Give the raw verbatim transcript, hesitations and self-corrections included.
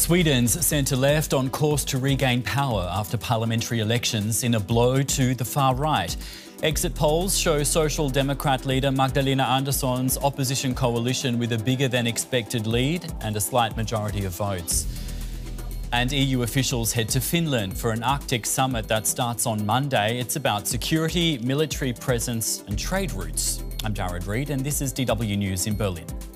Sweden's centre-left on course to regain power after parliamentary elections in a blow to the far right. Exit polls show Social Democrat leader Magdalena Andersson's opposition coalition with a bigger than expected lead and a slight majority of votes. And E U officials head to Finland for an Arctic summit that starts on Monday. It's about security, military presence and trade routes. I'm Jared Reid and this is D W News in Berlin.